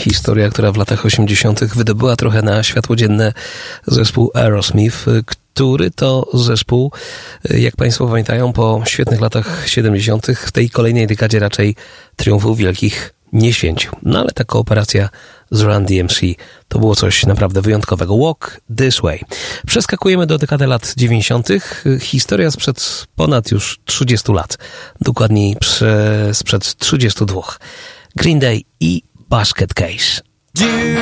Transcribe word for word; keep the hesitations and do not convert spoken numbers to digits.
historia, która w latach osiemdziesiątych wydobyła trochę na światło dzienne zespół Aerosmith, który to zespół, jak Państwo pamiętają, po świetnych latach siedemdziesiątych w tej kolejnej dekadzie raczej triumfów wielkich nie święcił. No ale ta kooperacja z Run D M C to było coś naprawdę wyjątkowego. Walk This Way. Przeskakujemy do dekady lat dziewięćdziesiątych. Historia sprzed ponad już trzydziestu lat. Dokładniej sprzed trzydziestu dwóch. Green Day i Basket Case.